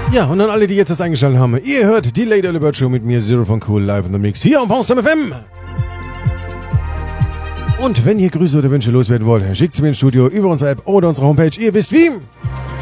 Ja, und an alle, die jetzt das eingeschaltet haben, ihr hört die Lady Early Bird Show mit mir, Zero von Cool, live in the Mix, hier auf Awesome FM. Und wenn ihr Grüße oder Wünsche loswerden wollt, schickt sie mir ins Studio über unsere App oder unsere Homepage, ihr wisst wie.